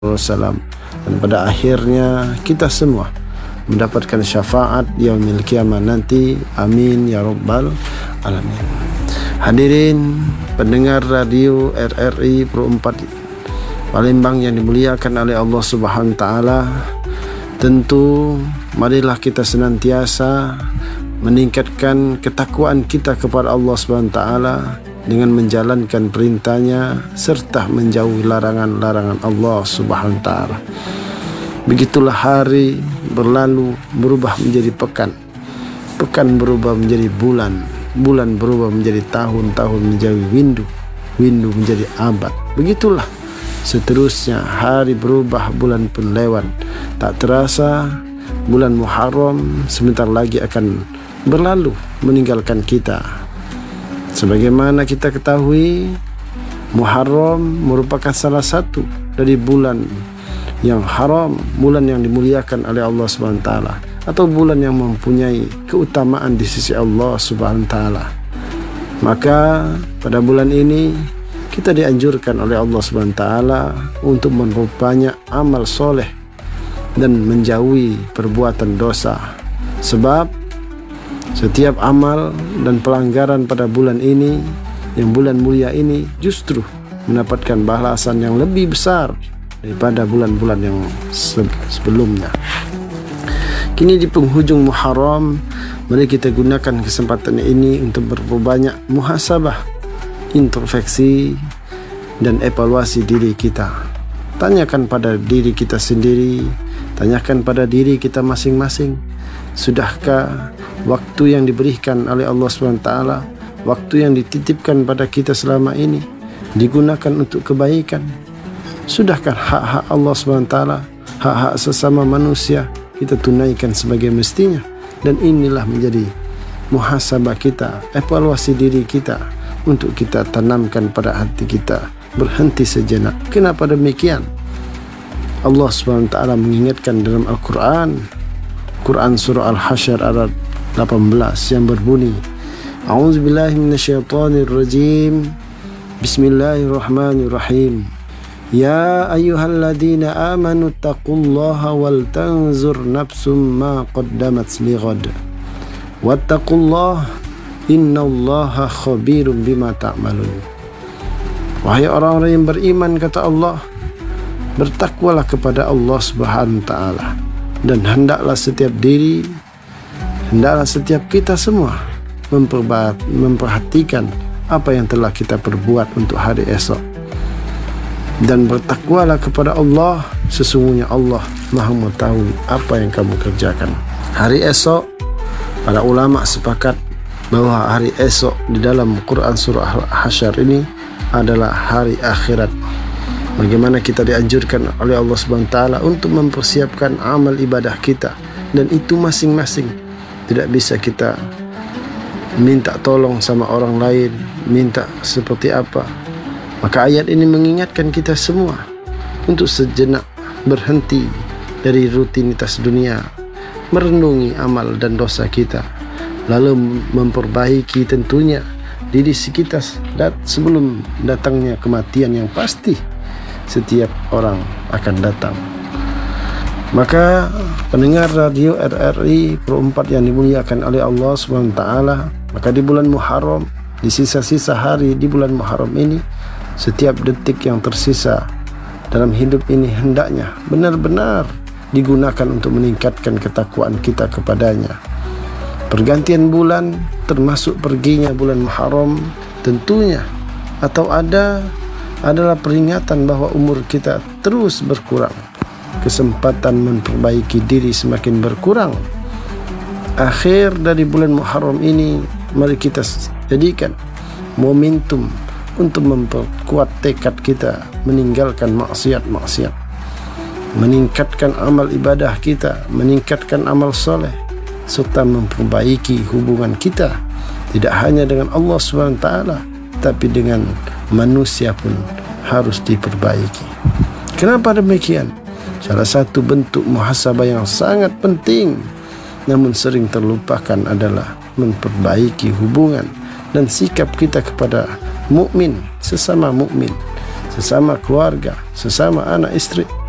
Wasallam, dan pada akhirnya kita semua mendapatkan syafaat yaumil qiyamah nanti. Amin ya rabbal alamin. Hadirin pendengar radio RRI Pro 4 Palembang yang dimuliakan oleh Allah Subhanahu wa taala, tentu marilah kita senantiasa meningkatkan ketakwaan kita kepada Allah Subhanahu wa taala dengan menjalankan perintahnya serta menjauhi larangan-larangan Allah Subhanahu wa taala. Begitulah hari berlalu berubah menjadi pekan, pekan berubah menjadi bulan, bulan berubah menjadi tahun, tahun menjadi windu, windu menjadi abad. Begitulah seterusnya, hari berubah, bulan pun lewat. Tak terasa bulan Muharram sebentar lagi akan berlalu meninggalkan kita. Sebagaimana kita ketahui, Muharram merupakan salah satu dari bulan yang haram, bulan yang dimuliakan oleh Allah Subhanahu wa taala, atau bulan yang mempunyai keutamaan di sisi Allah Subhanahu wa taala. Maka pada bulan ini kita dianjurkan oleh Allah Subhanahu wa taala untuk memperbanyak amal soleh dan menjauhi perbuatan dosa. Sebab setiap amal dan pelanggaran pada bulan ini, yang bulan mulia ini, justru mendapatkan balasan yang lebih besar daripada bulan-bulan yang sebelumnya. Kini di penghujung Muharram, mari kita gunakan kesempatan ini untuk berbanyak muhasabah, introspeksi dan evaluasi diri kita. Tanyakan pada diri kita sendiri, tanyakan pada diri kita masing-masing, sudahkah waktu yang diberikan oleh Allah SWT, waktu yang dititipkan pada kita selama ini digunakan untuk kebaikan? Sudahkah hak-hak Allah SWT, hak-hak sesama manusia kita tunaikan sebagai mestinya? Dan inilah menjadi muhasabah kita, evaluasi diri kita, untuk kita tanamkan pada hati kita. Berhenti sejenak. Kenapa demikian? Allah SWT mengingatkan dalam Al-Quran, Quran surah Al-Hasyr ayat 18 yang berbunyi, A'udzubillahi minasyaitonirrajim, Bismillahirrahmanirrahim. Ya ayyuhalladzina amanu taqullaha wal tanzur nafsum ma qaddamat lighad wattaqullaha innallaha khabirum bima ta'malun. Wahai orang-orang yang beriman, kata Allah, bertakwalah kepada Allah Subhanahu wa taala, dan hendaklah setiap diri, hendaklah setiap kita semua memperhatikan apa yang telah kita perbuat untuk hari esok. Dan bertakwalah kepada Allah, sesungguhnya Allah Maha mengetahui apa yang kamu kerjakan. Hari esok, para ulama sepakat bahwa hari esok di dalam Quran surah Al-Hasyr ini adalah hari akhirat. Bagaimana kita dianjurkan oleh Allah Subhanahu wa taala untuk mempersiapkan amal ibadah kita, dan itu masing-masing. Tidak bisa kita minta tolong sama orang lain, minta seperti apa. Maka ayat ini mengingatkan kita semua untuk sejenak berhenti dari rutinitas dunia, merenungi amal dan dosa kita, lalu memperbaiki tentunya diri kita sebelum datangnya kematian yang pasti setiap orang akan datang. Maka pendengar radio RRI Pro 4 yang dimuliakan oleh Allah SWT, maka di bulan Muharram, di sisa-sisa hari di bulan Muharram ini, setiap detik yang tersisa dalam hidup ini hendaknya benar-benar digunakan untuk meningkatkan ketakwaan kita kepadanya. Pergantian bulan, termasuk perginya bulan Muharram tentunya, atau adalah peringatan bahwa umur kita terus berkurang, kesempatan memperbaiki diri semakin berkurang. Akhir dari bulan Muharram ini, mari kita jadikan momentum untuk memperkuat tekad kita meninggalkan maksiat-maksiat, meningkatkan amal ibadah kita, meningkatkan amal soleh, serta memperbaiki hubungan kita tidak hanya dengan Allah SWT, tapi dengan manusia pun harus diperbaiki. Kenapa demikian? Salah satu bentuk muhasabah yang sangat penting namun sering terlupakan adalah memperbaiki hubungan dan sikap kita kepada mukmin, sesama keluarga, sesama anak istri,